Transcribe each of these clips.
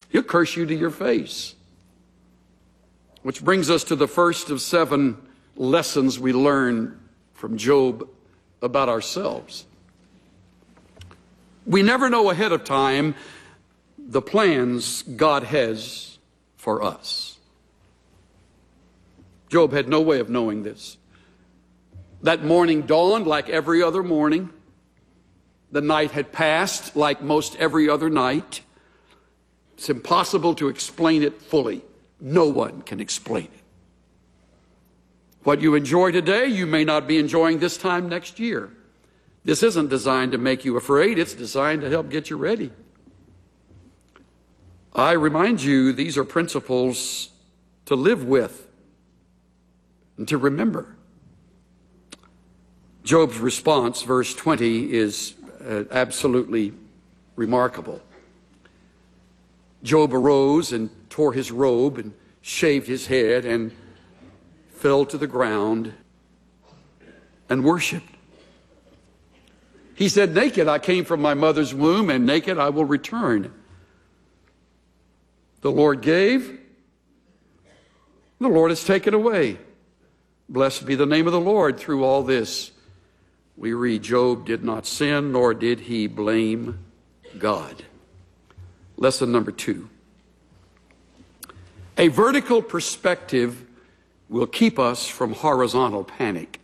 He'll curse you to your face. Which brings us to the first of 7 lessons we learn from Job about ourselves. We never know ahead of time the plans God has for us. Job had no way of knowing this. That morning dawned like every other morning. The night had passed like most every other night. It's impossible to explain it fully. No one can explain it. What you enjoy today, you may not be enjoying this time next year. This isn't designed to make you afraid. It's designed to help get you ready. I remind you, these are principles to live with and to remember. Job's response, verse 20, is absolutely remarkable. Job arose and tore his robe and shaved his head and fell to the ground and worshiped. He said, "Naked I came from my mother's womb, and naked I will return." The Lord gave, the Lord has taken away. Blessed be the name of the Lord. Through all this, we read, Job did not sin, nor did he blame God. Lesson number 2. A vertical perspective will keep us from horizontal panic.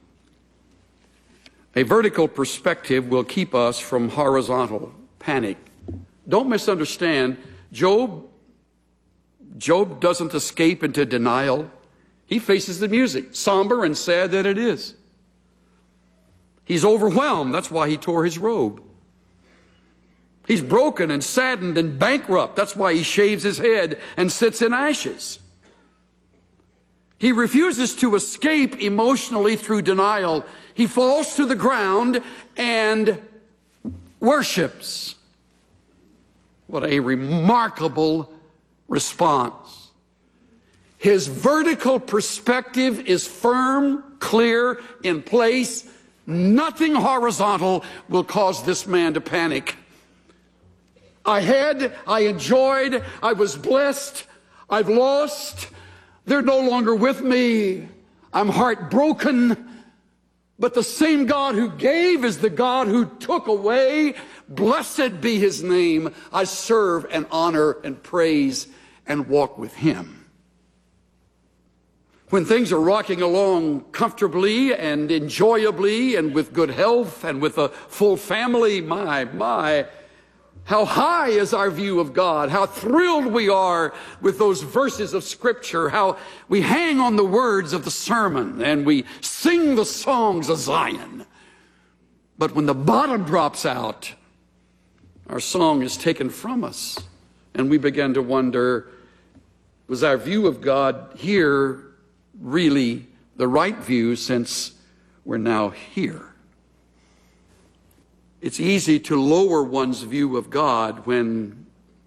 A vertical perspective will keep us from horizontal panic. Don't misunderstand. Job doesn't escape into denial. He faces the music, somber and sad that it is. He's overwhelmed. That's why he tore his robe. He's broken and saddened and bankrupt. That's why he shaves his head and sits in ashes. He refuses to escape emotionally through denial. He falls to the ground and worships. What a remarkable response. His vertical perspective is firm, clear, in place. Nothing horizontal will cause this man to panic. I enjoyed, I was blessed, I've lost, they're no longer with me, I'm heartbroken. But the same God who gave is the God who took away. Blessed be his name. I serve and honor and praise and walk with him. When things are rocking along comfortably and enjoyably and with good health and with a full family, my, how high is our view of God, how thrilled we are with those verses of Scripture, how we hang on the words of the sermon and we sing the songs of Zion. But when the bottom drops out, our song is taken from us and we begin to wonder, was our view of God here really the right view since we're now here? It's easy to lower one's view of God when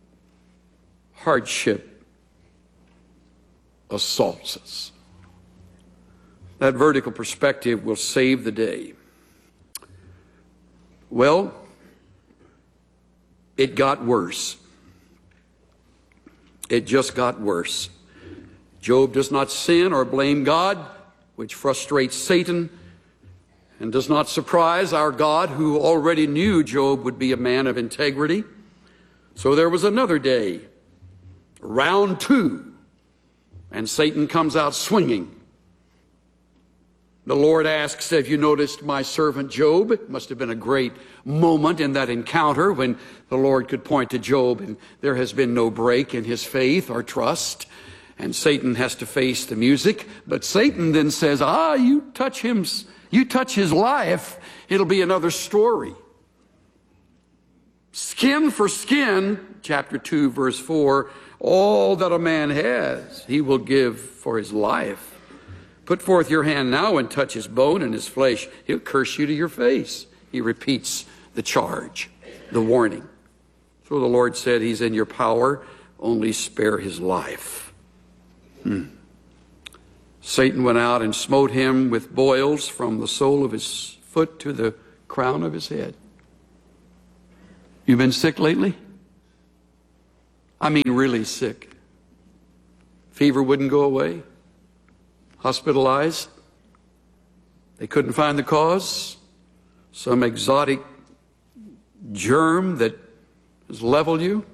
hardship assaults us. That vertical perspective will save the day. Well, it got worse. It just got worse. Job does not sin or blame God, which frustrates Satan and does not surprise our God, who already knew Job would be a man of integrity. So there was another day, round 2, and Satan comes out swinging. The Lord asks, "Have you noticed my servant Job?" It must have been a great moment in that encounter when the Lord could point to Job and there has been no break in his faith or trust. And Satan has to face the music. But Satan then says, you touch his life, it'll be another story. Skin for skin, chapter 2, verse 4, all that a man has, he will give for his life. Put forth your hand now and touch his bone and his flesh. He'll curse you to your face. He repeats the charge, the warning. So the Lord said, he's in your power, only spare his life. Satan went out and smote him with boils from the sole of his foot to the crown of his head. You been sick lately? I mean, really sick. Fever wouldn't go away. Hospitalized. They couldn't find the cause. Some exotic germ that has leveled you.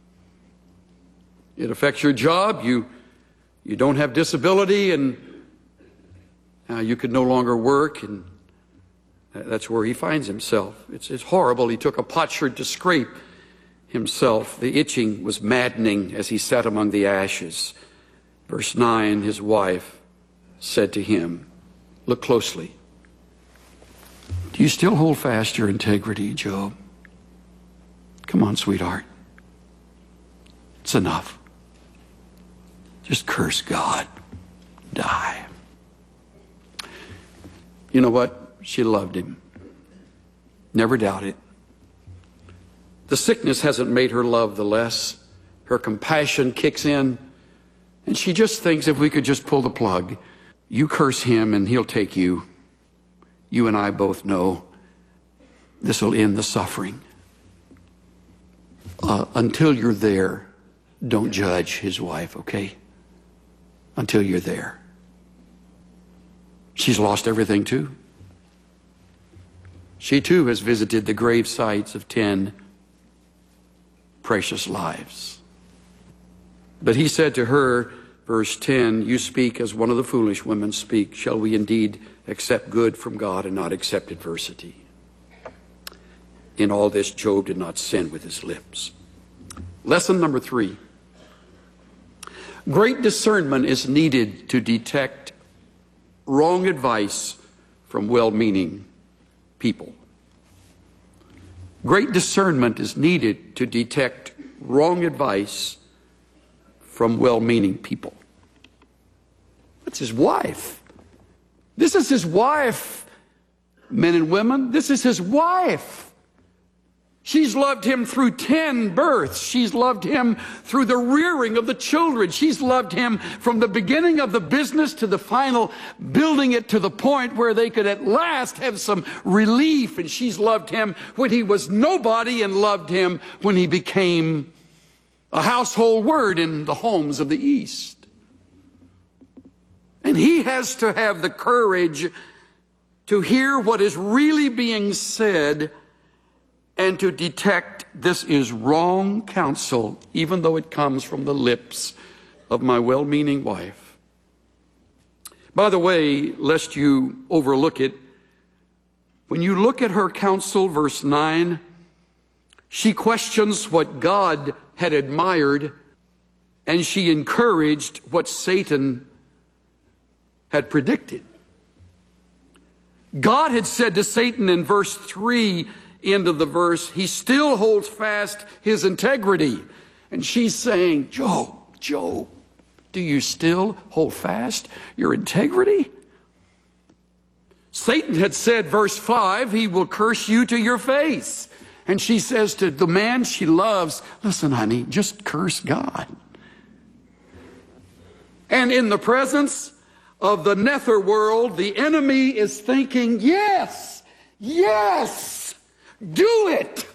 It affects your job. You don't have disability, and you could no longer work, and that's where he finds himself. It's horrible. He took a potsherd to scrape himself. The itching was maddening as he sat among the ashes. Verse 9, his wife said to him, look closely. Do you still hold fast your integrity, Job? Come on, sweetheart. It's enough. Just curse God. Die. You know what? She loved him. Never doubt it. The sickness hasn't made her love the less. Her compassion kicks in, and she just thinks if we could just pull the plug, you curse him and he'll take you. You and I both know this will end the suffering. Until you're there, don't judge his wife, okay? Until you're there. She's lost everything too. She too has visited the grave sites of 10 precious lives. But he said to her, verse 10, you speak as one of the foolish women speak. Shall we indeed accept good from God and not accept adversity? In all this, Job did not sin with his lips. Lesson number 3. Great discernment is needed to detect wrong advice from well-meaning people. Great discernment is needed to detect wrong advice from well-meaning people. That's his wife. This is his wife, men and women. This is his wife. She's loved him through 10 births. She's loved him through the rearing of the children. She's loved him from the beginning of the business to the final building it to the point where they could at last have some relief. And she's loved him when he was nobody and loved him when he became a household word in the homes of the East. And he has to have the courage to hear what is really being said and to detect this is wrong counsel, even though it comes from the lips of my well-meaning wife. By the way, lest you overlook it, when you look at her counsel, verse 9, she questions what God had admired, and she encouraged what Satan had predicted. God had said to Satan in verse 3, end of the verse, he still holds fast his integrity. And she's saying, Job, do you still hold fast your integrity? Satan had said, verse 5, he will curse you to your face. And she says to the man she loves, listen, honey, just curse God. And in the presence of the nether world, the enemy is thinking, yes, do it.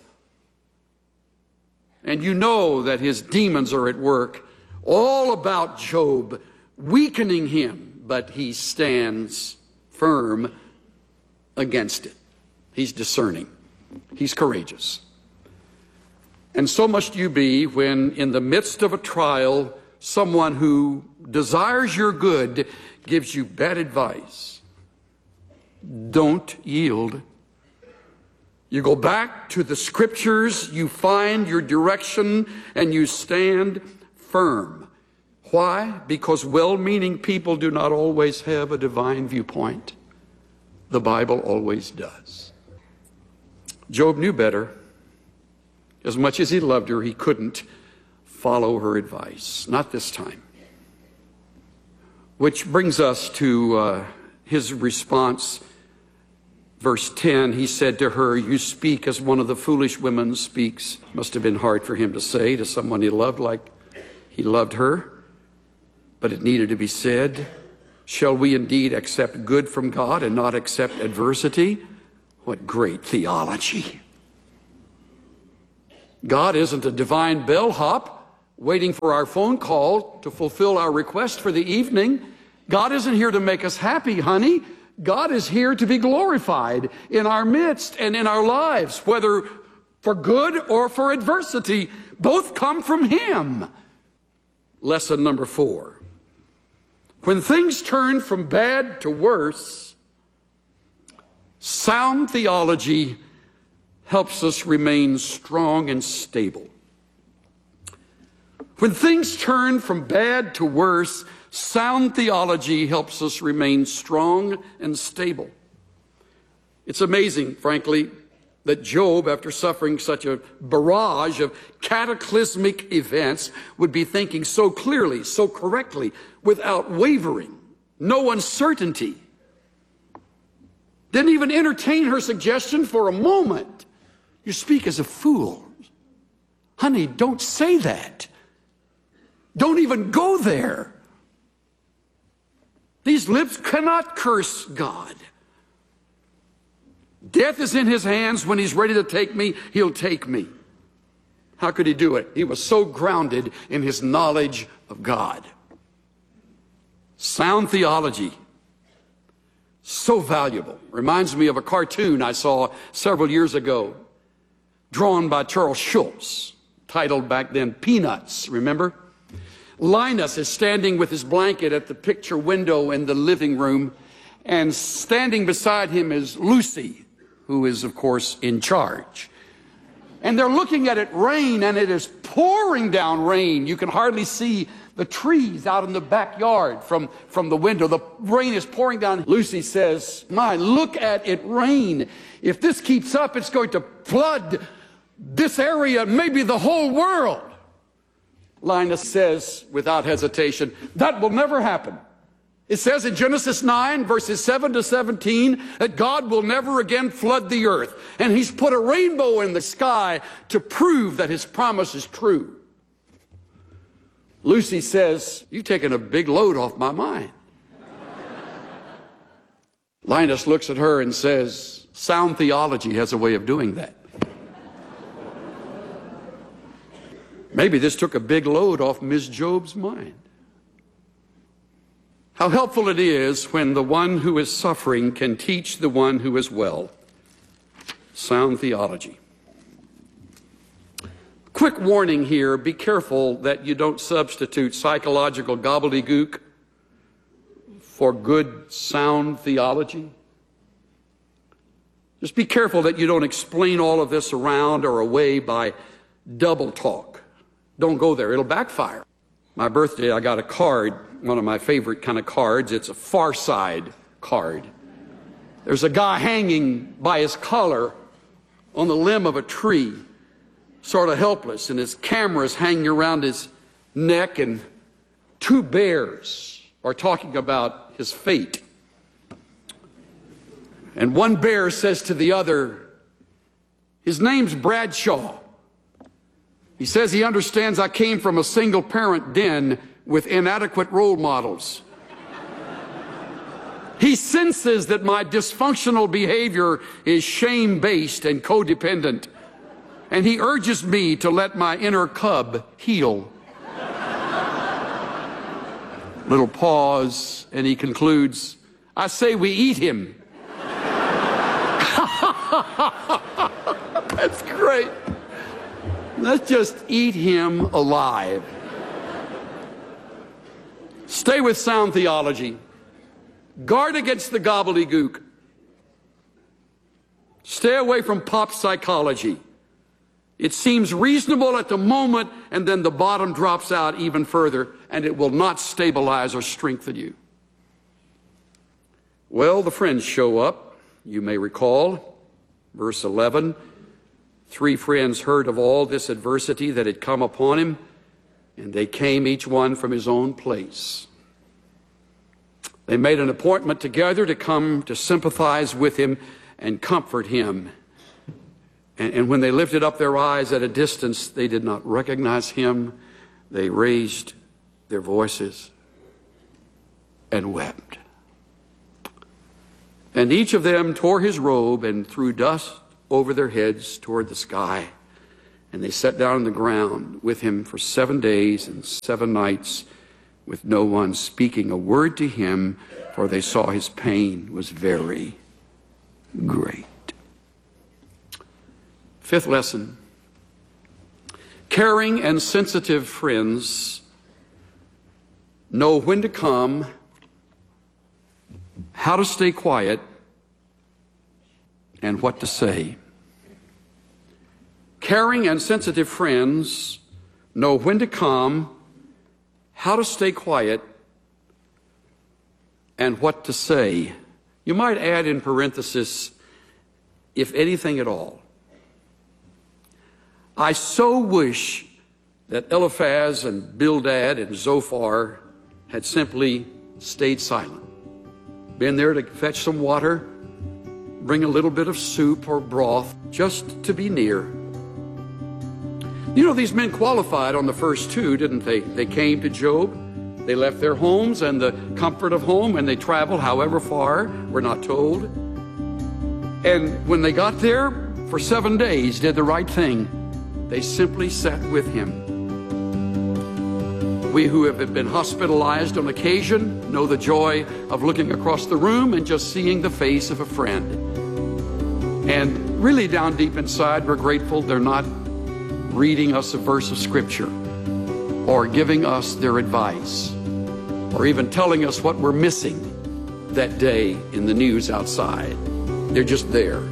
And you know that his demons are at work all about Job, weakening him, but he stands firm against it. He's discerning. He's courageous. And so must you be when in the midst of a trial, someone who desires your good gives you bad advice. Don't yield. You go back to the scriptures, you find your direction, and you stand firm. Why? Because well-meaning people do not always have a divine viewpoint. The Bible always does. Job knew better. As much as he loved her, he couldn't follow her advice. Not this time. Which brings us to his response. Verse 10, he said to her, you speak as one of the foolish women speaks. Must have been hard for him to say to someone he loved like he loved her. But it needed to be said. Shall we indeed accept good from God and not accept adversity? What great theology. God isn't a divine bellhop waiting for our phone call to fulfill our request for the evening. God isn't here to make us happy, honey. God is here to be glorified in our midst and in our lives, whether for good or for adversity. Both come from Him. Lesson number 4. When things turn from bad to worse, sound theology helps us remain strong and stable. When things turn from bad to worse, sound theology helps us remain strong and stable. It's amazing, frankly, that Job, after suffering such a barrage of cataclysmic events, would be thinking so clearly, so correctly, without wavering, no uncertainty. Didn't even entertain her suggestion for a moment. You speak as a fool. Honey, don't say that. Don't even go there. These lips cannot curse God. Death is in His hands. When He's ready to take me, He'll take me. How could He do it? He was so grounded in His knowledge of God. Sound theology, so valuable. Reminds me of a cartoon I saw several years ago, drawn by Charles Schulz, titled back then Peanuts, remember? Linus is standing with his blanket at the picture window in the living room, and standing beside him is Lucy, who is, of course, in charge. And they're looking at it rain, and it is pouring down rain. You can hardly see the trees out in the backyard from the window. The rain is pouring down. Lucy says, "My, look at it rain. If this keeps up, it's going to flood this area, maybe the whole world." Linus says, without hesitation, "That will never happen." It says in Genesis 9, verses 7 to 17, that God will never again flood the earth. And He's put a rainbow in the sky to prove that His promise is true. Lucy says, "You've taken a big load off my mind." Linus looks at her and says, "Sound theology has a way of doing that." Maybe this took a big load off Ms. Job's mind. How helpful it is when the one who is suffering can teach the one who is well. Sound theology. Quick warning here, be careful that you don't substitute psychological gobbledygook for good, sound theology. Just be careful that you don't explain all of this around or away by double talk. Don't go there. It'll backfire. My birthday, I got a card, one of my favorite kind of cards. It's a Far Side card. There's a guy hanging by his collar on the limb of a tree, sort of helpless, and his camera's hanging around his neck, and 2 bears are talking about his fate. And one bear says to the other, his name's Bradshaw. He says he understands I came from a single-parent den with inadequate role models. He senses that my dysfunctional behavior is shame-based and codependent, and he urges me to let my inner cub heal. Little pause, and he concludes, "I say we eat him." That's great. Let's just eat him alive. Stay with sound theology. Guard against the gobbledygook. Stay away from pop psychology. It seems reasonable at the moment, and then the bottom drops out even further, and it will not stabilize or strengthen you. Well, the friends show up. You may recall, verse 11, 3 friends heard of all this adversity that had come upon him, and they came each one from his own place. They made an appointment together to come to sympathize with him and comfort him. And when they lifted up their eyes at a distance, they did not recognize him. They raised their voices and wept. And each of them tore his robe and threw dust over their heads toward the sky And they sat down on the ground with him for 7 days and 7 nights, with no one speaking a word to him, for they saw his pain was very great. Fifth lesson. Caring and sensitive friends know when to come, how to stay quiet, and what to say. Caring and sensitive friends know when to come, how to stay quiet, and what to say. You might add in parenthesis, if anything at all. I so wish that Eliphaz and Bildad and Zophar had simply stayed silent. Been there to fetch some water, bring a little bit of soup or broth, just to be near. You know, these men qualified on the first two, didn't they? They came to Job. They left their homes and the comfort of home, and they traveled however far, we're not told. And when they got there, for 7 days, did the right thing. They simply sat with him. We who have been hospitalized on occasion know the joy of looking across the room and just seeing the face of a friend. And really down deep inside, we're grateful they're not reading us a verse of Scripture or giving us their advice or even telling us what we're missing that day in the news outside. They're just there.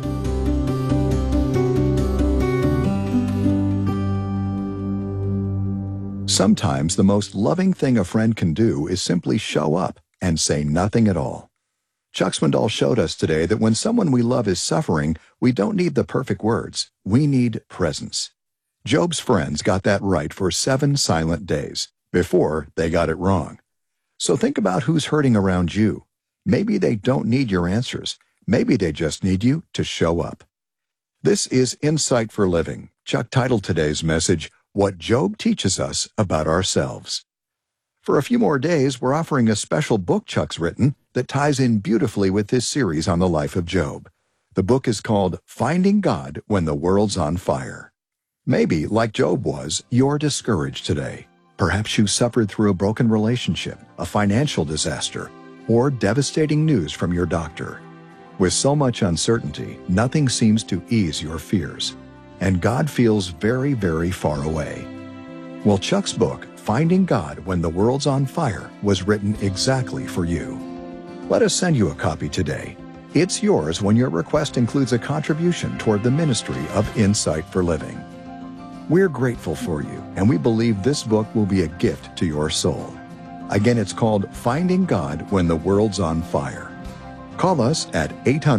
Sometimes the most loving thing a friend can do is simply show up and say nothing at all. Chuck Swindoll showed us today that when someone we love is suffering, we don't need the perfect words. We need presence. Job's friends got that right for 7 silent days before they got it wrong. So think about who's hurting around you. Maybe they don't need your answers. Maybe they just need you to show up. This is Insight for Living. Chuck titled today's message, What Job Teaches Us About Ourselves. For a few more days, we're offering a special book Chuck's written that ties in beautifully with this series on the life of Job. The book is called Finding God When the World's on Fire. Maybe, like Job was, you're discouraged today. Perhaps you suffered through a broken relationship, a financial disaster, or devastating news from your doctor. With so much uncertainty, nothing seems to ease your fears, and God feels very, very far away. Well, Chuck's book, Finding God When the World's on Fire, was written exactly for you. Let us send you a copy today. It's yours when your request includes a contribution toward the ministry of Insight for Living. We're grateful for you, and we believe this book will be a gift to your soul. Again, it's called Finding God When the World's on Fire. Call us at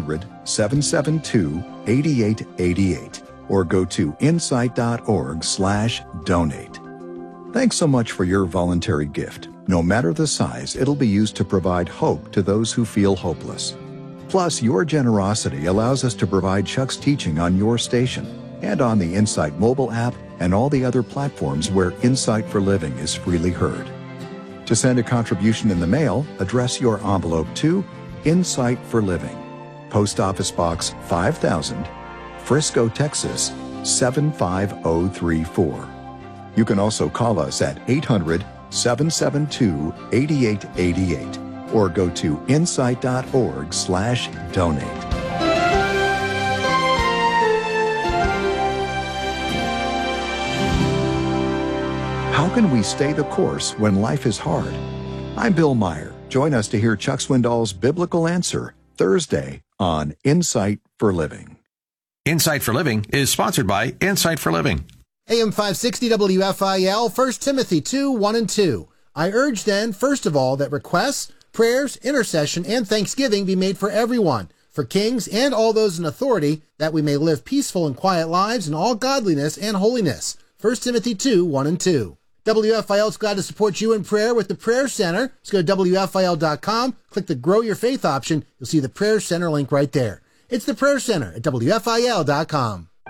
800-772-8888 or go to insight.org/donate. Thanks so much for your voluntary gift. No matter the size, it'll be used to provide hope to those who feel hopeless. Plus, your generosity allows us to provide Chuck's teaching on your station and on the Insight mobile app and all the other platforms where Insight for Living is freely heard. To send a contribution in the mail, address your envelope to Insight for Living, Post Office Box 5000, Frisco, Texas 75034. You can also call us at 800-772-8888 or go to insight.org/donate. How can we stay the course when life is hard? I'm Bill Meyer. Join us to hear Chuck Swindoll's Biblical Answer Thursday on Insight for Living. Insight for Living is sponsored by Insight for Living. AM 560 WFIL, 1 Timothy 2:1-2. I urge then, first of all, that requests, prayers, intercession, and thanksgiving be made for everyone, for kings and all those in authority, that we may live peaceful and quiet lives in all godliness and holiness. 1 Timothy 2:1-2. WFIL is glad to support you in prayer with the Prayer Center. Just go to WFIL.com, click the Grow Your Faith option. You'll see the Prayer Center link right there. It's the Prayer Center at WFIL.com.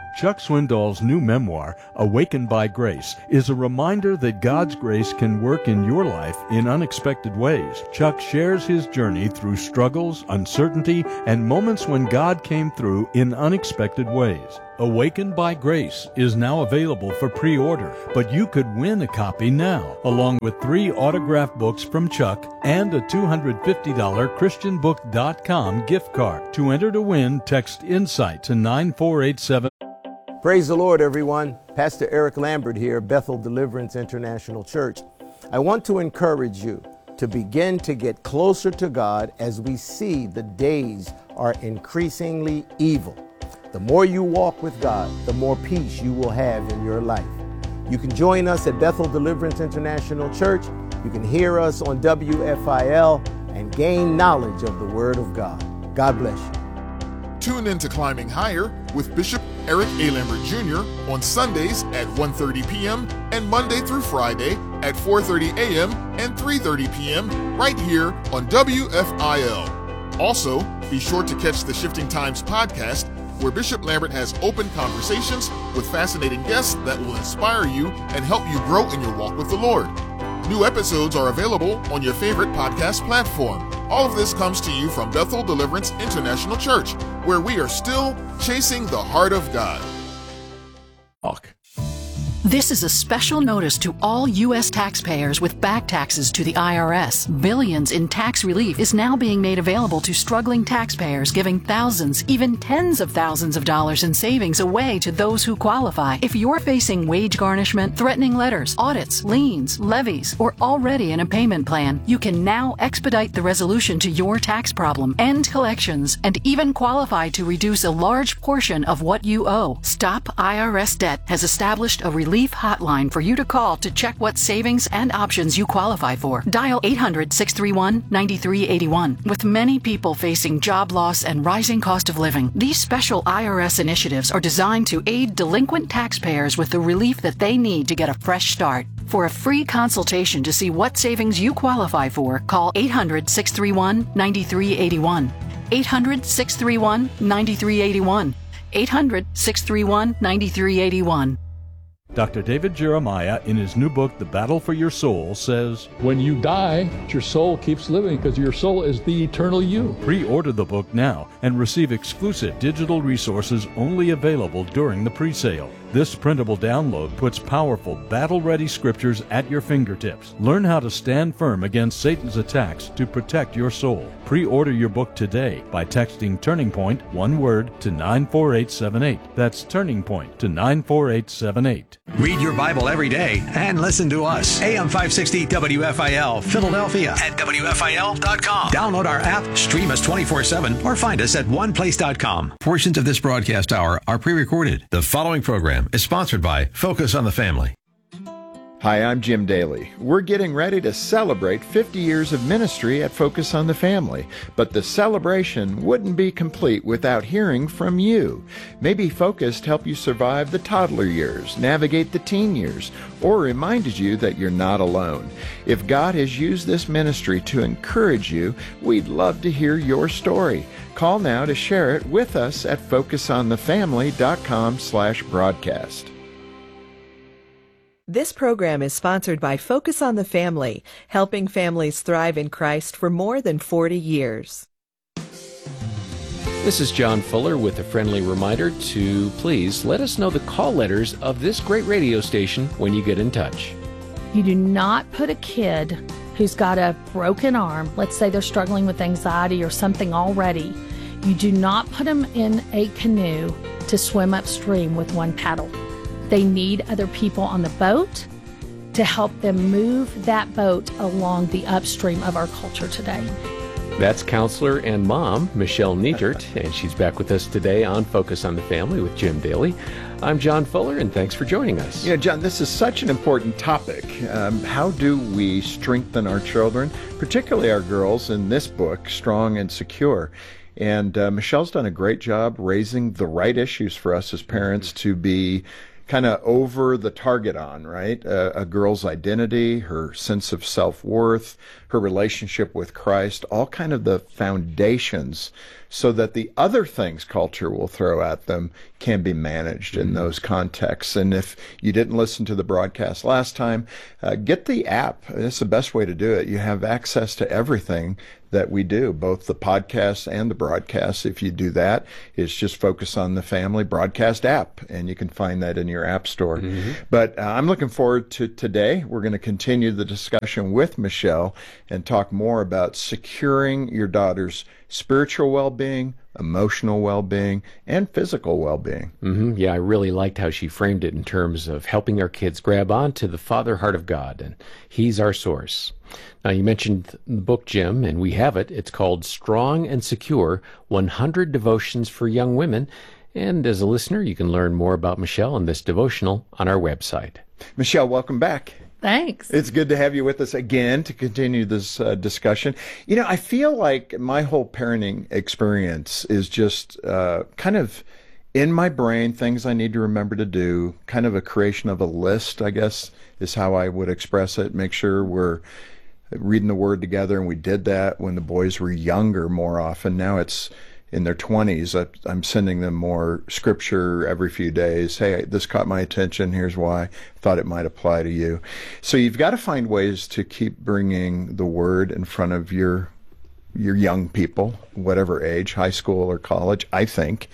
Chuck Swindoll's new memoir, Awakened by Grace, is a reminder that God's grace can work in your life in unexpected ways. Chuck shares his journey through struggles, uncertainty, and moments when God came through in unexpected ways. Awakened by Grace is now available for pre-order, but you could win a copy now, along with 3 autographed books from Chuck and a $250 ChristianBook.com gift card. To enter to win, text INSIGHT to 9487. Praise the Lord, everyone. Pastor Eric Lambert here, Bethel Deliverance International Church. I want to encourage you to begin to get closer to God as we see the days are increasingly evil. The more you walk with God, the more peace you will have in your life. You can join us at Bethel Deliverance International Church. You can hear us on WFIL and gain knowledge of the Word of God. God bless you. Tune in to Climbing Higher with Bishop Eric A. Lambert Jr. on Sundays at 1:30 p.m. and Monday through Friday at 4:30 a.m. and 3:30 p.m. right here on WFIL. Also, be sure to catch the Shifting Times podcast, where Bishop Lambert has open conversations with fascinating guests that will inspire you and help you grow in your walk with the Lord. New episodes are available on your favorite podcast platform. All of this comes to you from Bethel Deliverance International Church, where we are still chasing the heart of God. This is a special notice to all U.S. taxpayers with back taxes to the IRS. Billions in tax relief is now being made available to struggling taxpayers, giving thousands, even tens of thousands of dollars in savings away to those who qualify. If you're facing wage garnishment, threatening letters, audits, liens, levies, or already in a payment plan, you can now expedite the resolution to your tax problem, end collections, and even qualify to reduce a large portion of what you owe. Stop IRS Debt has established a relief hotline for you to call to check what savings and options you qualify for. Dial 800-631-9381. With many people facing job loss and rising cost of living, these special IRS initiatives are designed to aid delinquent taxpayers with the relief that they need to get a fresh start. For a free consultation to see what savings you qualify for, call 800-631-9381. 800-631-9381. 800-631-9381. Dr. David Jeremiah, in his new book, The Battle for Your Soul, says, when you die, your soul keeps living because your soul is the eternal you. Pre-order the book now and receive exclusive digital resources only available during the pre-sale. This printable download puts powerful, battle-ready scriptures at your fingertips. Learn how to stand firm against Satan's attacks to protect your soul. Pre-order your book today by texting Turning Point, one word, to 94878. That's Turning Point to 94878. Read your Bible every day and listen to us. AM 560 WFIL, Philadelphia at WFIL.com. Download our app, stream us 24/7, or find us at oneplace.com. Portions of this broadcast hour are pre-recorded. The following program is sponsored by Focus on the Family. Hi, I'm Jim Daly. We're getting ready to celebrate 50 years of ministry at Focus on the Family, but the celebration wouldn't be complete without hearing from you. Maybe Focus helped you survive the toddler years, navigate the teen years, or reminded you that you're not alone. If God has used this ministry to encourage you, we'd love to hear your story. Call now to share it with us at focusonthefamily.com/broadcast. This program is sponsored by Focus on the Family, helping families thrive in Christ for more than 40 years. This is John Fuller with a friendly reminder to please let us know the call letters of this great radio station when you get in touch. You do not put a kid who's got a broken arm, let's say they're struggling with anxiety or something already, you do not put them in a canoe to swim upstream with one paddle. They need other people on the boat to help them move that boat along the upstream of our culture today. That's counselor and mom, Michelle Nietert, and she's back with us today on Focus on the Family with Jim Daly. I'm John Fuller, and thanks for joining us. Yeah, John, this is such an important topic. How do we strengthen our children, particularly our girls, in this book, Strong and Secure? And Michelle's done a great job raising the right issues for us as parents to be kind of over the target on, right? A girl's identity, her sense of self-worth, her relationship with Christ, all kind of the foundations so that the other things culture will throw at them can be managed in those contexts. And if you didn't listen to the broadcast last time, get the app. It's the best way to do it. You have access to everything that we do, both the podcasts and the broadcasts. If you do that, it's just Focus on the Family broadcast app, and you can find that in your app store. But I'm looking forward to today. We're going to continue the discussion with Michelle and talk more about securing your daughter's spiritual well-being, emotional well-being, and physical well-being. Yeah, I really liked how she framed it in terms of helping our kids grab on to the Father heart of God, and He's our source. Now, you mentioned the book, Jim, and we have it. It's called Strong and Secure, 100 Devotions for Young Women. And as a listener, you can learn more about Michelle and this devotional on our website. Michelle, welcome back. Thanks. It's good to have you with us again to continue this discussion. You know, I feel like my whole parenting experience is just kind of in my brain, things I need to remember to do, kind of a creation of a list, I guess, is how I would express it. Make sure we're reading the Word together, and we did that when the boys were younger more often. Now it's in their 20s. I'm sending them more scripture every few days. Hey, this caught my attention. Here's why I thought it might apply to you. So you've got to find ways to keep bringing the Word in front of your young people, whatever age, high school or college, I think.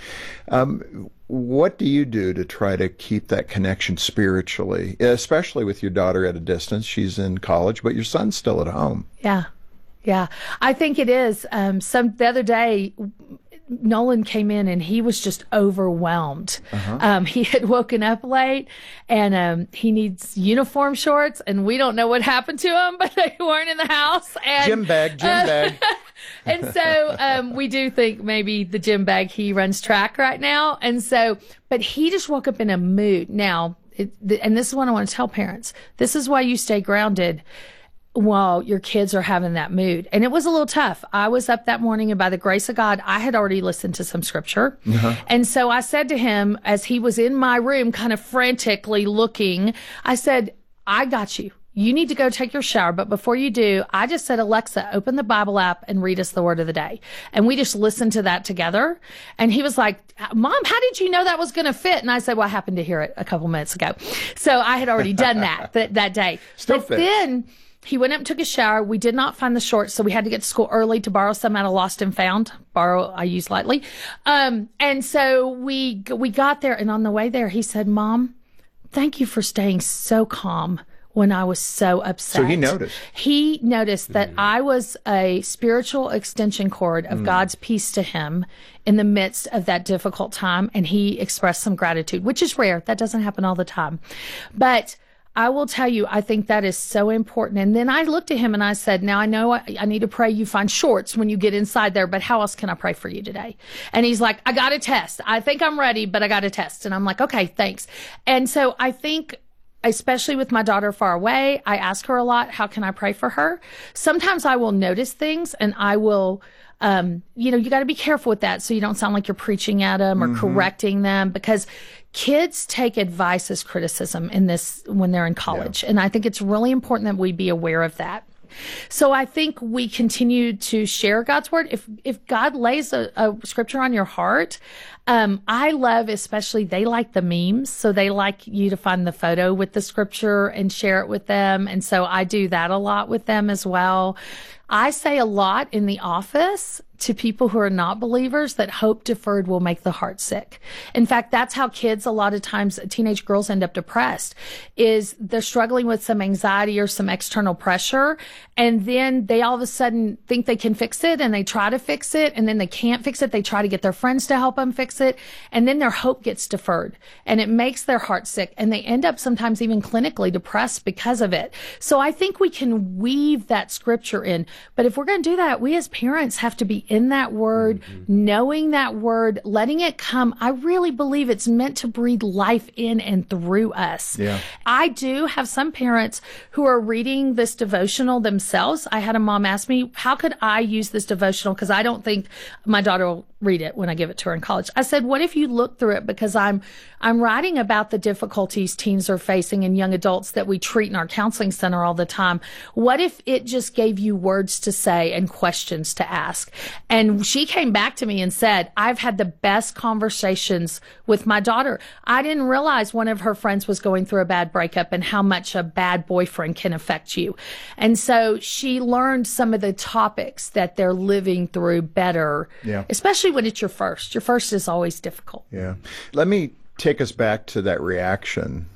What do you do to try to keep that connection spiritually, especially with your daughter at a distance? She's in college, but your son's still at home. Yeah. I think it is. The other day, Nolan came in and he was just overwhelmed. He had woken up late and he needs uniform shorts, and we don't know what happened to him, but they weren't in the house. And, gym bag. And so we do think maybe the gym bag, he runs track right now. And so, but he just woke up in a mood. Now, and this is what I want to tell parents. This is why you stay grounded while your kids are having that mood. And it was a little tough. I was up that morning, and by the grace of God, I had already listened to some scripture. And so I said to him, as he was in my room kind of frantically looking, I said, I got you. You need to go take your shower. But before you do, I just said, Alexa, open the Bible app and read us the word of the day. And we just listened to that together. And he was like, Mom, how did you know that was going to fit? And I said, well, I happened to hear it a couple minutes ago. So I had already done that day. But then he went up and took a shower. We did not find the shorts, so we had to get to school early to borrow some out of Lost and Found. Borrow, I use lightly. And so we got there, and on the way there, he said, Mom, thank you for staying so calm when I was so upset. So he noticed. He noticed that I was a spiritual extension cord of God's peace to him in the midst of that difficult time, and he expressed some gratitude, which is rare. That doesn't happen all the time. But I will tell you, I think that is so important. And then I looked at him and I said, now I know I need to pray you find shorts when you get inside there, but how else can I pray for you today? And he's like, I got a test. I think I'm ready, but I got a test. And I'm like, okay, thanks. And so I think, especially with my daughter far away, I ask her a lot, how can I pray for her? Sometimes I will notice things and I will, you got to be careful with that so you don't sound like you're preaching at them or correcting them, because kids take advice as criticism in this when they're in college. Yeah. And I think it's really important that we be aware of that. So I think we continue to share God's word. If God lays a scripture on your heart, I love, especially they like the memes. So they like you to find the photo with the scripture and share it with them. And so I do that a lot with them as well. I say a lot in the office to people who are not believers that hope deferred will make the heart sick. In fact, that's how kids, a lot of times, teenage girls end up depressed, is they're struggling with some anxiety or some external pressure. And then they all of a sudden think they can fix it and they try to fix it. And then they can't fix it. They try to get their friends to help them fix it. And then their hope gets deferred and it makes their heart sick. And they end up sometimes even clinically depressed because of it. So I think we can weave that scripture in. But if we're going to do that, we as parents have to be in that word, knowing that word, letting it come. I really believe it's meant to breathe life in and through us. Yeah. I do have some parents who are reading this devotional themselves. I had a mom ask me, how could I use this devotional? Because I don't think my daughter will read it when I give it to her in college. I said, what if you look through it? Because I'm writing about the difficulties teens are facing and young adults that we treat in our counseling center all the time. What if it just gave you words to say and questions to ask? And she came back to me and said, I've had the best conversations with my daughter. I didn't realize one of her friends was going through a bad breakup and how much a bad boyfriend can affect you. And so she learned some of the topics that they're living through better, especially when it's your first. Your first is always difficult. Yeah. Let me take us back to that reaction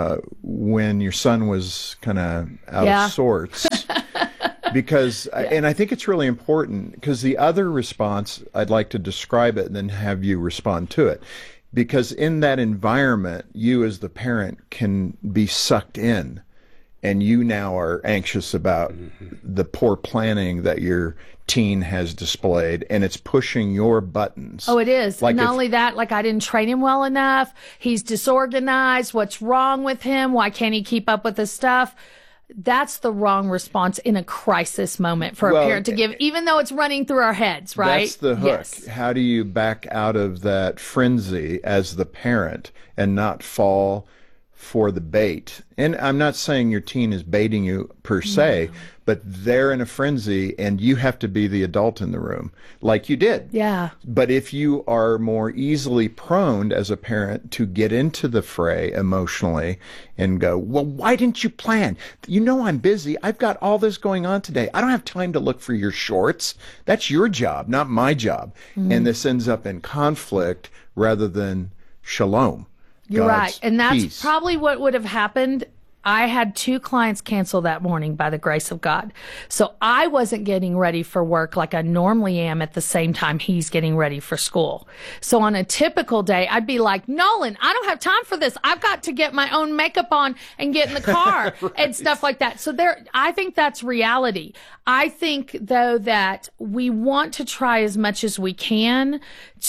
when your son was kind of out of sorts. Because, and I think it's really important, because the other response, I'd like to describe it and then have you respond to it. Because in that environment, you as the parent can be sucked in, and you now are anxious about the poor planning that your teen has displayed, and it's pushing your buttons. Oh, it is. Like Not only that, like I didn't train him well enough. He's disorganized. What's wrong with him? Why can't he keep up with his stuff? That's the wrong response in a crisis moment for a parent to give, even though it's running through our heads, right? That's the hook. Yes. How do you back out of that frenzy as the parent and not fall for the bait? And I'm not saying your teen is baiting you per se, but they're in a frenzy and you have to be the adult in the room, like you did. Yeah. But if you are more easily prone as a parent to get into the fray emotionally and go, well, why didn't you plan? You know I'm busy. I've got all this going on today. I don't have time to look for your shorts. That's your job, not my job. And this ends up in conflict rather than shalom. You're God's right. And that's peace. probably what would have happened. I had 2 clients cancel that morning by the grace of God. So I wasn't getting ready for work like I normally am at the same time he's getting ready for school. So on a typical day, I'd be like, Nolan, I don't have time for this. I've got to get my own makeup on and get in the car and stuff like that. So I think that's reality. I think, though, that we want to try as much as we can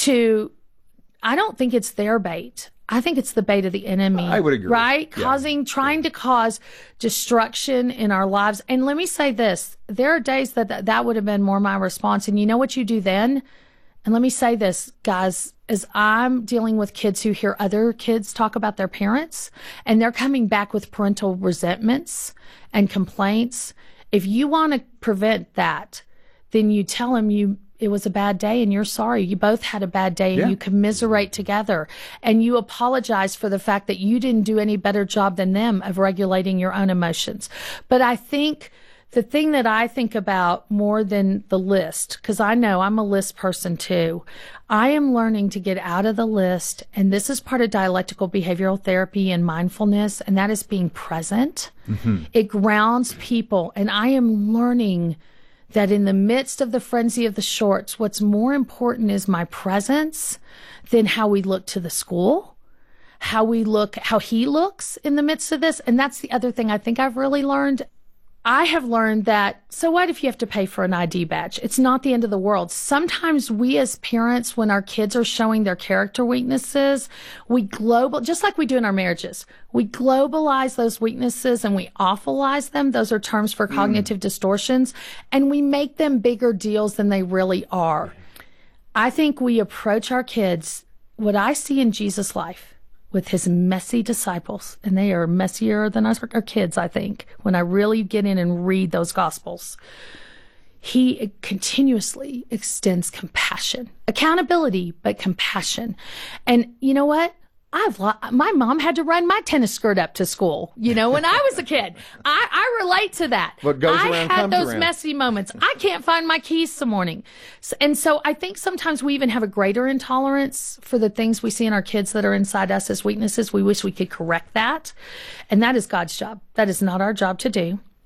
I don't think it's their bait. I think it's the bait of the enemy. I would agree. Right? Yeah. Trying to cause destruction in our lives. And let me say this. There are days that would have been more my response. And you know what you do then? And let me say this, guys, as I'm dealing with kids who hear other kids talk about their parents, and they're coming back with parental resentments and complaints. If you want to prevent that, then you tell them it was a bad day and you're sorry. You both had a bad day and you commiserate together and you apologize for the fact that you didn't do any better job than them of regulating your own emotions. But I think the thing that I think about more than the list, because I know I'm a list person too, I am learning to get out of the list. And this is part of dialectical behavioral therapy and mindfulness, and that is being present. It grounds people. And I am learning that in the midst of the frenzy of the shorts, what's more important is my presence than how we look to the school, how he looks in the midst of this. And that's the other thing I think I've really learned. I have learned that, so what if you have to pay for an ID badge? It's not the end of the world. Sometimes we as parents, when our kids are showing their character weaknesses, just like we do in our marriages, we globalize those weaknesses and we awfulize them. Those are terms for cognitive distortions. And we make them bigger deals than they really are. I think we approach our kids, what I see in Jesus' life, with his messy disciples, and they are messier than our kids, I think, when I really get in and read those Gospels. He continuously extends compassion, accountability, but compassion. And you know what? My mom had to run my tennis skirt up to school, when I was a kid. I relate to that. What goes around I had comes those around. messy moments. I can't find my keys some morning. And so I think sometimes we even have a greater intolerance for the things we see in our kids that are inside us as weaknesses. We wish we could correct that. And that is God's job. That is not our job to do.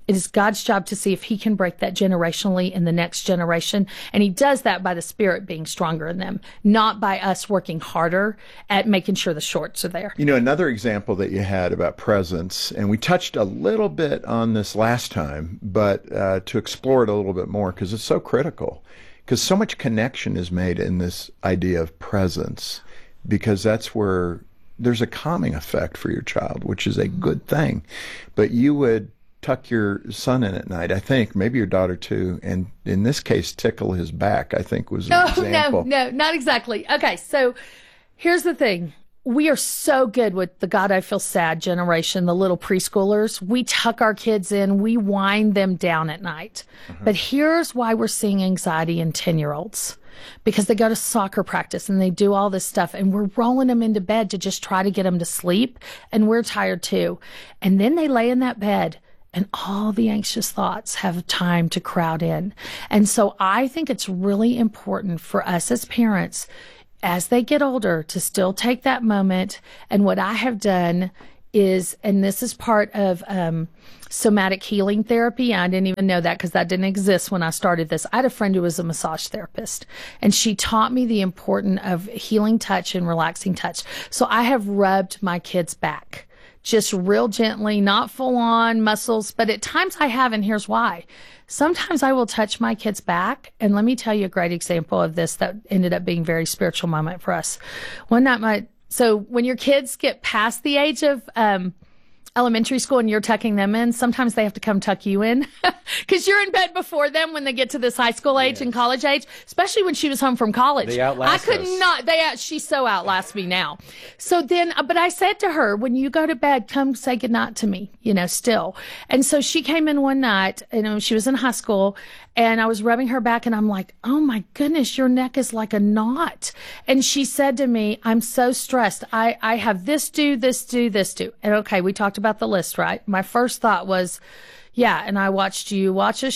It is God's job to see if he can break that generationally in the next generation. And he does that by the Spirit being stronger in them, not by us working harder at making sure the shorts are there. You know, another example that you had about presence, and we touched a little bit on this last time, but to explore it a little bit more, because it's so critical, because so much connection is made in this idea of presence, because that's where there's a calming effect for your child, which is a good thing. But you would tuck your son in at night, I think, maybe your daughter too, and in this case, tickle his back, I think was an example. No, not exactly. Okay, so here's the thing. We are so good with the God I Feel Sad generation, the little preschoolers. We tuck our kids in, we wind them down at night. But here's why we're seeing anxiety in 10-year-olds. Because they go to soccer practice and they do all this stuff, and we're rolling them into bed to just try to get them to sleep, and we're tired too. And then they lay in that bed, and all the anxious thoughts have time to crowd in. And so I think it's really important for us as parents, as they get older, to still take that moment. And what I have done is, and this is part of somatic healing therapy. I didn't even know that because that didn't exist when I started this. I had a friend who was a massage therapist, and she taught me the importance of healing touch and relaxing touch. So I have rubbed my kids' back, just real gently, not full on muscles, but at times I have, and here's why. Sometimes I will touch my kids' back, and let me tell you a great example of this that ended up being a very spiritual moment for us. One night, so when your kids get past the age of elementary school and you're tucking them in, sometimes they have to come tuck you in because you're in bed before them when they get to this high school age and college age, especially when she was home from college. They outlast us. She so outlasts me now. So then, but I said to her, when you go to bed, come say goodnight to me, still. And so she came in one night, she was in high school, and I was rubbing her back, and I'm like, oh my goodness, your neck is like a knot. And she said to me, I'm so stressed. I have this do, this do, this do. And okay, we talked about the list, right? My first thought was, yeah, and I watched you watch a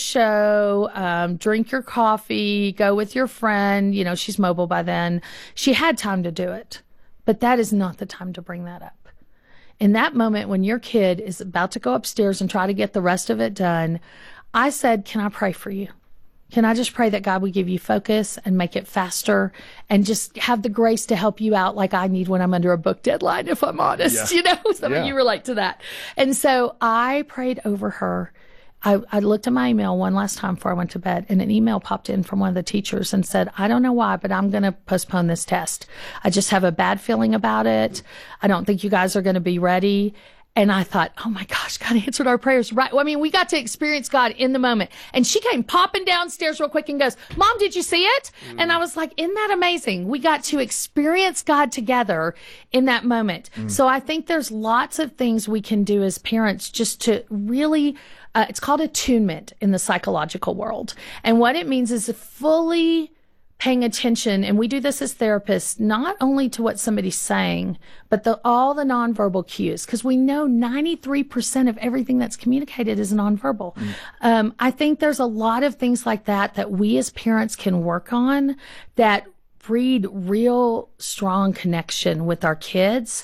show, drink your coffee, go with your friend. She's mobile by then. She had time to do it, but that is not the time to bring that up. In that moment, when your kid is about to go upstairs and try to get the rest of it done, I said, can I pray for you? Can I just pray that God would give you focus and make it faster and just have the grace to help you out like I need when I'm under a book deadline, if I'm honest, Some of you relate to that. And so I prayed over her. I looked at my email one last time before I went to bed, and an email popped in from one of the teachers and said, I don't know why, but I'm going to postpone this test. I just have a bad feeling about it. I don't think you guys are going to be ready. And I thought, oh my gosh, God answered our prayers. Right. Well, we got to experience God in the moment. And she came popping downstairs real quick and goes, Mom, did you see it? And I was like, isn't that amazing? We got to experience God together in that moment. So I think there's lots of things we can do as parents just to really, it's called attunement in the psychological world. And what it means is fully paying attention, and we do this as therapists, not only to what somebody's saying, but all the nonverbal cues, because we know 93% of everything that's communicated is nonverbal. I think there's a lot of things like that we as parents can work on that breed real strong connection with our kids.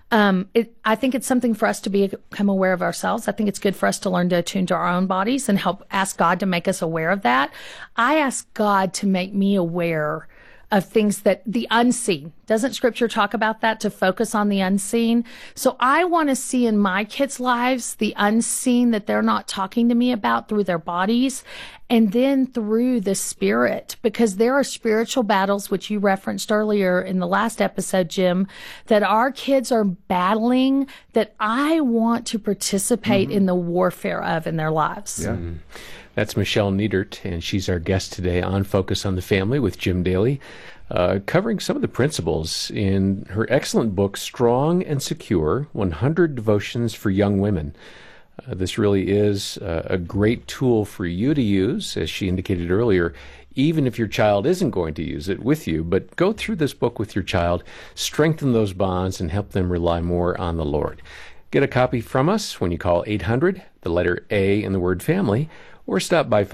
I think it's something for us to become aware of ourselves. I think it's good for us to learn to attune to our own bodies and help ask God to make us aware of that. I ask God to make me aware of things that the unseen. Doesn't Scripture talk about that, to focus on the unseen? So I want to see in my kids' lives the unseen that they're not talking to me about through their bodies, and then through the Spirit, because there are spiritual battles, which you referenced earlier in the last episode, Jim, that our kids are battling that I want to participate in the warfare of in their lives. Yeah. That's Michelle Niedert, and she's our guest today on Focus on the Family with Jim Daly, covering some of the principles in her excellent book, Strong and Secure, 100 Devotions for Young Women. This really is a great tool for you to use, as she indicated earlier, even if your child isn't going to use it with you. But go through this book with your child, strengthen those bonds, and help them rely more on the Lord. Get a copy from us when you call 800, the letter A in the word family, or stop by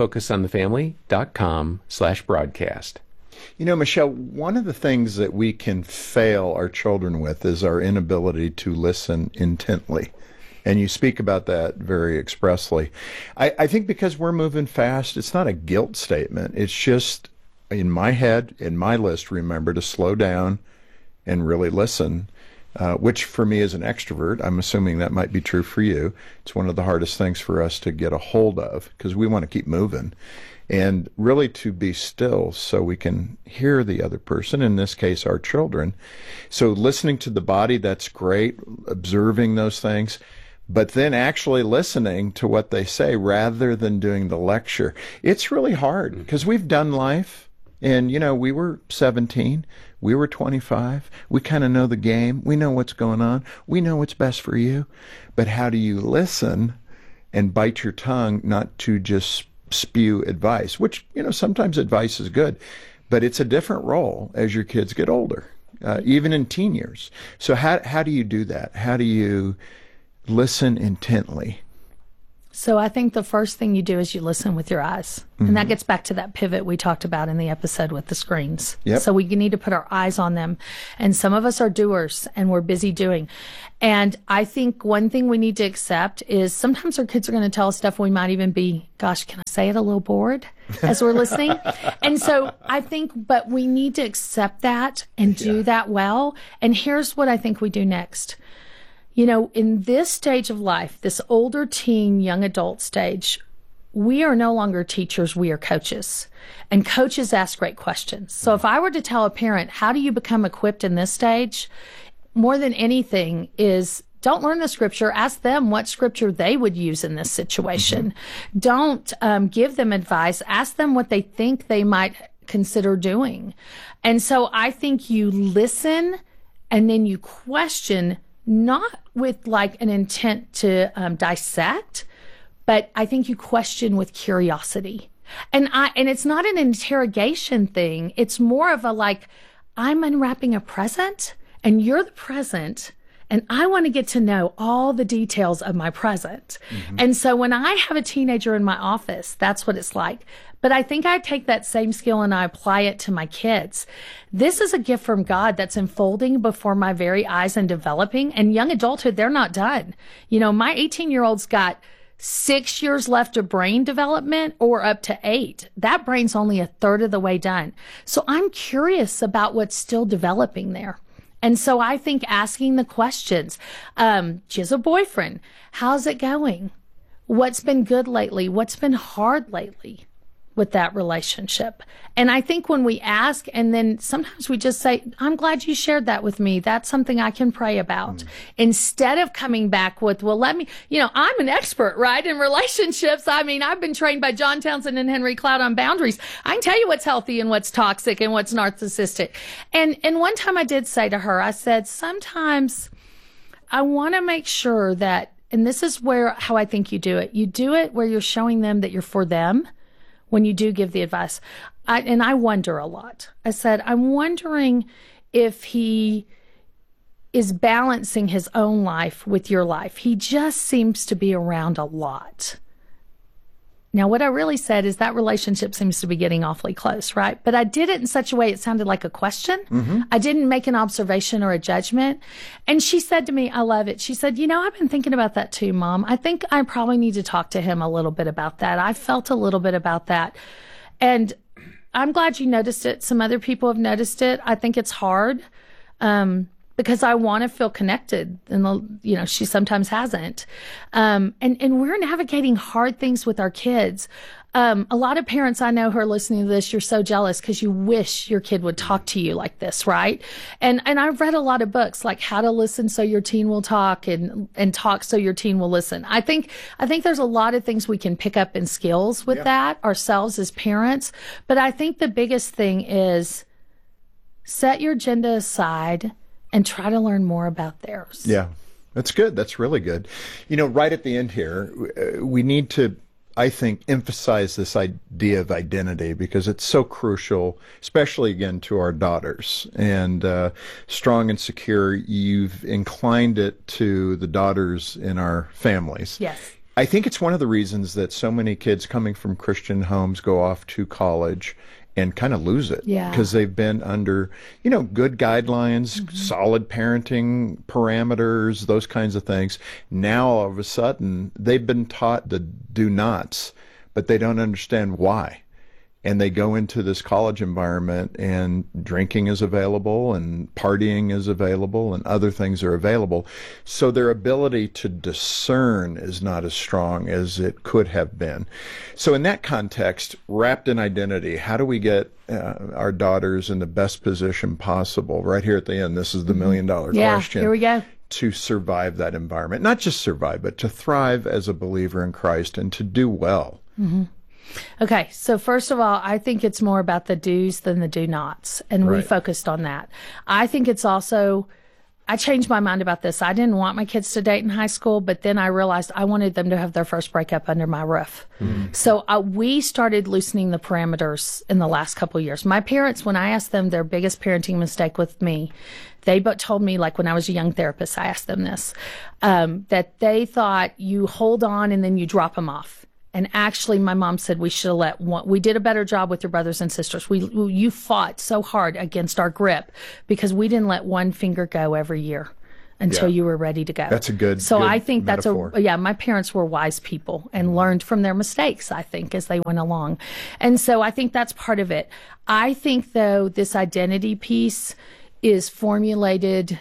focusonthefamily.com/broadcast. Michelle, one of the things that we can fail our children with is our inability to listen intently. And you speak about that very expressly. I think because we're moving fast, it's not a guilt statement. It's just, in my head, in my list, remember to slow down and really listen, which for me as an extrovert, I'm assuming that might be true for you. It's one of the hardest things for us to get a hold of because we want to keep moving. And really to be still so we can hear the other person, in this case, our children. So listening to the body, that's great, observing those things. But then actually listening to what they say rather than doing the lecture. It's really hard because we've done life and, we were 17, we were 25. We kind of know the game. We know what's going on. We know what's best for you. But how do you listen and bite your tongue not to just spew advice, which, sometimes advice is good, but it's a different role as your kids get older, even in teen years. So how do you do that? How do you listen intently? So I think the first thing you do is you listen with your eyes. Mm-hmm. And that gets back to that pivot we talked about in the episode with the screens. Yep. So we need to put our eyes on them. And some of us are doers and we're busy doing. And I think one thing we need to accept is sometimes our kids are going to tell us stuff we might even be, gosh, can I say it, a little bored as we're listening? And so I think, but we need to accept that and do that well. And here's what I think we do next. In this stage of life, this older teen, young adult stage, we are no longer teachers, we are coaches. And coaches ask great questions. So if I were to tell a parent, how do you become equipped in this stage? More than anything is don't learn the scripture. Ask them what scripture they would use in this situation. Mm-hmm. Don't give them advice. Ask them what they think they might consider doing. And so I think you listen and then you question, not with like an intent to dissect, but I think you question with curiosity. And it's not an interrogation thing. It's more of a like, I'm unwrapping a present and you're the present and I want to get to know all the details of my present. Mm-hmm. And so when I have a teenager in my office, that's what it's like. But I think I take that same skill and I apply it to my kids. This is a gift from God that's unfolding before my very eyes and developing. And young adulthood, they're not done. My 18-year-old's got 6 years left of brain development or up to 8. That brain's only a third of the way done. So I'm curious about what's still developing there. And so I think asking the questions, she has a boyfriend. How's it going? What's been good lately? What's been hard lately with that relationship? And I think when we ask and then sometimes we just say, I'm glad you shared that with me. That's something I can pray about. Instead of coming back with, well, let me, I'm an expert, right? In relationships. I mean, I've been trained by John Townsend and Henry Cloud on boundaries. I can tell you what's healthy and what's toxic and what's narcissistic. And one time I did say to her, I said, sometimes I want to make sure that, and this is how I think you do it where you're showing them that you're for them. When you do give the advice. I wonder a lot. I said, I'm wondering if he is balancing his own life with your life. He just seems to be around a lot. Now, what I really said is that relationship seems to be getting awfully close, right? But I did it in such a way it sounded like a question. Mm-hmm. I didn't make an observation or a judgment. And she said to me, I love it. She said, I've been thinking about that too, Mom. I think I probably need to talk to him a little bit about that. I felt a little bit about that. And I'm glad you noticed it. Some other people have noticed it. I think it's hard. Because I want to feel connected, and she sometimes hasn't. And we're navigating hard things with our kids. A lot of parents I know who are listening to this, you're so jealous because you wish your kid would talk to you like this, right? And I've read a lot of books like How to Listen So Your Teen Will Talk and Talk So Your Teen Will Listen. I think there's a lot of things we can pick up in skills with that ourselves as parents. But I think the biggest thing is set your agenda aside and try to learn more about theirs. Yeah, that's good. That's really good. Right at the end here, we need to, I think, emphasize this idea of identity because it's so crucial, especially, again, to our daughters. And strong and secure, you've inclined it to the daughters in our families. Yes. I think it's one of the reasons that so many kids coming from Christian homes go off to college and kind of lose it. Yeah. Because they've been under, good guidelines, solid parenting parameters, those kinds of things. Now, all of a sudden, they've been taught the do nots, but they don't understand why. And they go into this college environment and drinking is available and partying is available and other things are available. So their ability to discern is not as strong as it could have been. So in that context, wrapped in identity, how do we get our daughters in the best position possible? Right here at the end, this is the $1 million question. Here we go. To survive that environment. Not just survive, but to thrive as a believer in Christ and to do well. Mm-hmm. Okay, so first of all, I think it's more about the do's than the do nots, and we focused on that. I think it's also, I changed my mind about this. I didn't want my kids to date in high school, but then I realized I wanted them to have their first breakup under my roof. Mm-hmm. So we started loosening the parameters in the last couple of years. My parents, when I asked them their biggest parenting mistake with me, they told me, like when I was a young therapist, I asked them this, that they thought you hold on and then you drop them off. And actually, my mom said we should have we did a better job with your brothers and sisters. You fought so hard against our grip because we didn't let one finger go every year until you were ready to go. That's a good So good I think metaphor. my parents were wise people and learned from their mistakes, I think, as they went along. And so I think that's part of it. I think, though, this identity piece is formulated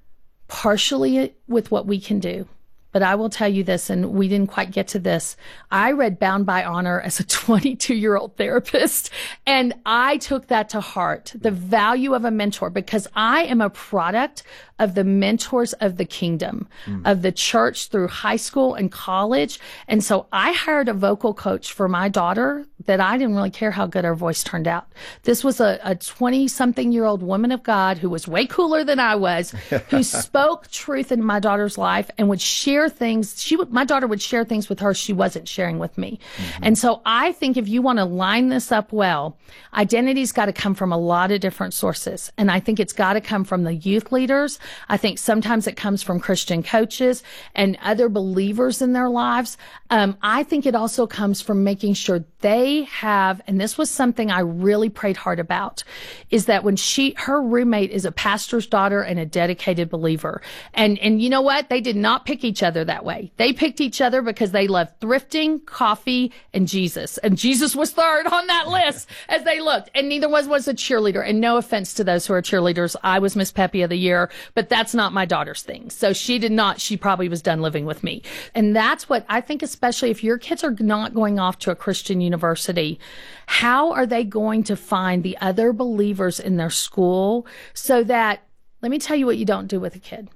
partially with what we can do. But I will tell you this, and we didn't quite get to this. I read Bound by Honor as a 22-year-old therapist, and I took that to heart, the value of a mentor, because I am a product of the mentors of the kingdom, of the church through high school and college. And so I hired a vocal coach for my daughter that I didn't really care how good her voice turned out. This was a 20-something-year-old woman of God who was way cooler than I was, who spoke truth in my daughter's life and would share things. My daughter would share things with her she wasn't sharing with me. Mm-hmm. And so I think if you want to line this up well, identity's got to come from a lot of different sources. And I think it's got to come from the youth leaders. I think sometimes it comes from Christian coaches and other believers in their lives. I think it also comes from making sure they have, and this was something I really prayed hard about, is that when her roommate is a pastor's daughter and a dedicated believer. And you know what? They did not pick each other that way. They picked each other because they loved thrifting, coffee, and Jesus. And Jesus was third on that list as they looked. And neither was a cheerleader. And no offense to those who are cheerleaders. I was Miss Peppy of the Year, but that's not my daughter's thing. So she probably was done living with me. And that's what I think, especially if your kids are not going off to a Christian university, how are they going to find the other believers in their school so that, let me tell you what you don't do with a kid.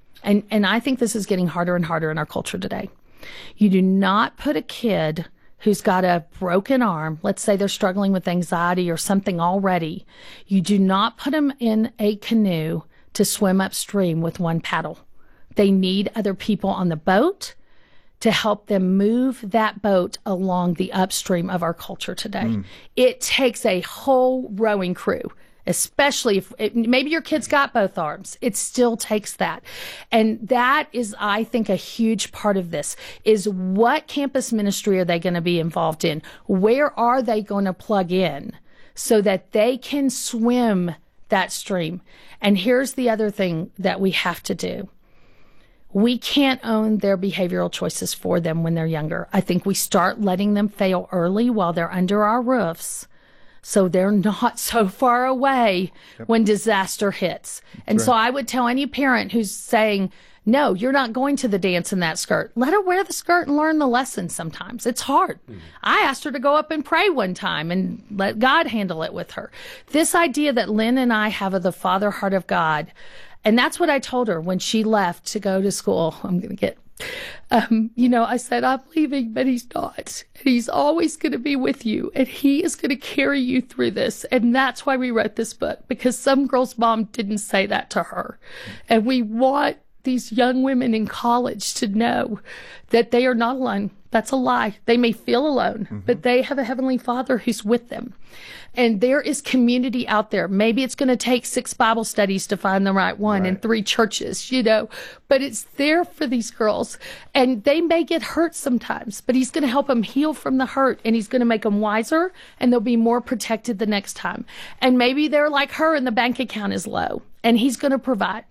And I think this is getting harder and harder in our culture today. You do not put a kid who's got a broken arm, let's say they're struggling with anxiety or something already, you do not put them in a canoe to swim upstream with one paddle. They need other people on the boat to help them move that boat along the upstream of our culture today. It takes a whole rowing crew, especially if maybe your kid's got both arms. It still takes that. And that is, I think, a huge part of this is what campus ministry are they going to be involved in? Where are they going to plug in so that they can swim that stream? And here's the other thing that we have to do. We can't own their behavioral choices for them when they're younger. I think we start letting them fail early while they're under our roofs, so they're not so far away when disaster hits. And so I would tell any parent who's saying, no, you're not going to the dance in that skirt, let her wear the skirt and learn the lesson sometimes. It's hard. I asked her to go up and pray one time and let God handle it with her. This idea that Lynn and I have of the Father heart of God, and that's what I told her when she left to go to school. I'm going to get, I said, I'm leaving, but he's not. He's always going to be with you, and he is going to carry you through this. And that's why we wrote this book, because some girl's mom didn't say that to her. And we want these young women in college to know that they are not alone. That's a lie. They may feel alone, but they have a Heavenly Father who's with them. And there is community out there. Maybe it's going to take 6 Bible studies to find the right one and 3 churches, but it's there for these girls. And they may get hurt sometimes, but he's going to help them heal from the hurt, and he's going to make them wiser, and they'll be more protected the next time. And maybe they're like her and the bank account is low, and he's going to provide.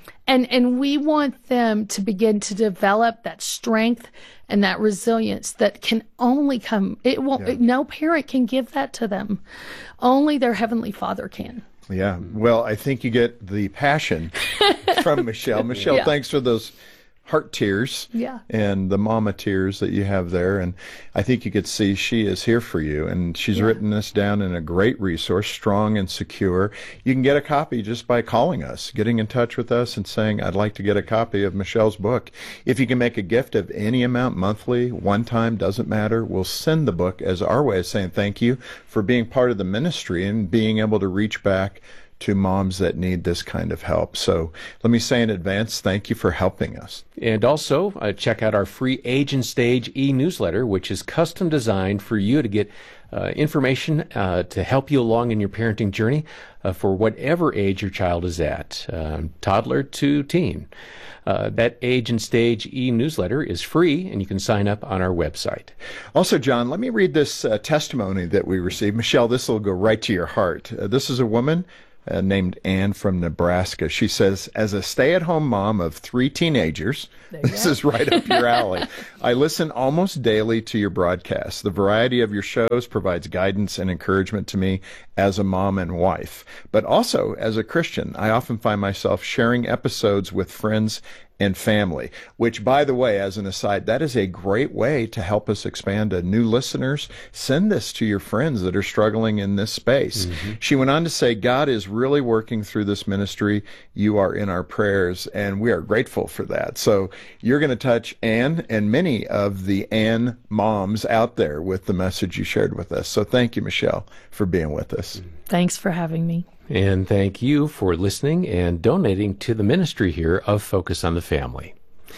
And we want them to begin to develop that strength and that resilience that can only come. It won't. No parent can give that to them. Only their Heavenly Father can. Yeah. Well, I think you get the passion from Michelle. Michelle, thanks for those heart tears and the mama tears that you have there. And I think you could see she is here for you. And she's written this down in a great resource, Strong and Secure. You can get a copy just by calling us, getting in touch with us and saying, I'd like to get a copy of Michelle's book. If you can make a gift of any amount monthly, one time, doesn't matter, we'll send the book as our way of saying thank you for being part of the ministry and being able to reach back to moms that need this kind of help. So let me say in advance, thank you for helping us. And also, check out our free Age and Stage e-newsletter, which is custom designed for you to get information to help you along in your parenting journey for whatever age your child is at, toddler to teen. That Age and Stage e-newsletter is free, and you can sign up on our website. Also, John, let me read this testimony that we received. Michelle, this will go right to your heart. This is a woman named Ann from Nebraska. She says, as a stay-at-home mom of 3 teenagers, this is right up your alley. I listen almost daily to your broadcasts. The variety of your shows provides guidance and encouragement to me as a mom and wife. But also, as a Christian, I often find myself sharing episodes with friends and family, which, by the way, as an aside, that is a great way to help us expand to new listeners. Send this to your friends that are struggling in this space. She went on to say, God is really working through this ministry. You are in our prayers, and we are grateful for that. So you're going to touch Ann and many of the Ann moms out there with the message you shared with us. So thank you, Michelle, for being with us. Thanks for having me. And thank you for listening and donating to the ministry here of Focus on the Family.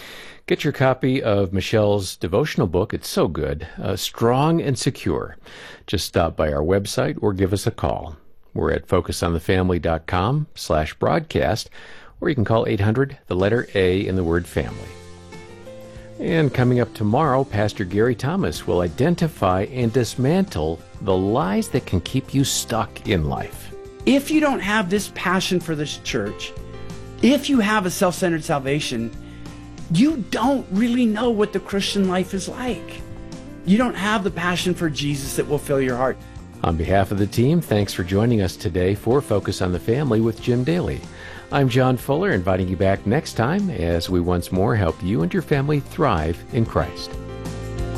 Get your copy of Michelle's devotional book. It's so good, Strong and Secure. Just stop by our website or give us a call. We're at focusonthefamily.com/broadcast, or you can call 800, the letter A in the word family. And coming up tomorrow, Pastor Gary Thomas will identify and dismantle the lies that can keep you stuck in life. If you don't have this passion for this church, if you have a self-centered salvation, you don't really know what the Christian life is like. You don't have the passion for Jesus that will fill your heart. On behalf of the team, thanks for joining us today for Focus on the Family with Jim Daly. I'm John Fuller, inviting you back next time as we once more help you and your family thrive in Christ.